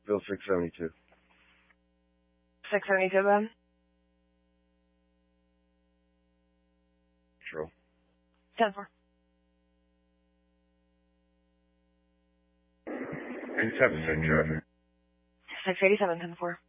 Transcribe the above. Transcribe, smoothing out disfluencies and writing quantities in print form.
Bill 672. 672, Ben? True. 10-4. 87, 687, 10-4.